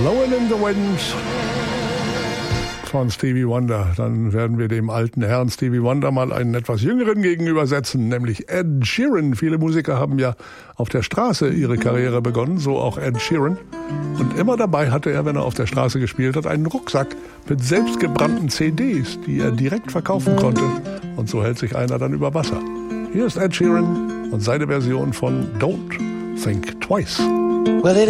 Blowin' in the Wind von Stevie Wonder. Dann werden wir dem alten Herrn Stevie Wonder mal einen etwas jüngeren gegenübersetzen, nämlich Ed Sheeran. Viele Musiker haben ja auf der Straße ihre Karriere begonnen, so auch Ed Sheeran. Und immer dabei hatte er, wenn er auf der Straße gespielt hat, einen Rucksack mit selbstgebrannten CDs, die er direkt verkaufen konnte. Und so hält sich einer dann über Wasser. Hier ist Ed Sheeran und seine Version von Don't Think Twice.